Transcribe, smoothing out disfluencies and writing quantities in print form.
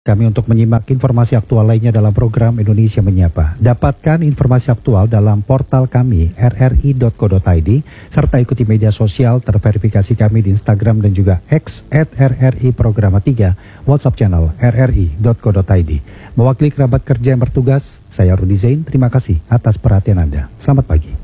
kami untuk menyimak informasi aktual lainnya dalam program Indonesia Menyapa. Dapatkan informasi aktual dalam portal kami rri.co.id serta ikuti media sosial terverifikasi kami di Instagram dan juga X @RRI Programa 3, WhatsApp channel rri.co.id. Mewakili kerabat kerja yang bertugas, saya Rudi Zain, terima kasih atas perhatian Anda. Selamat pagi.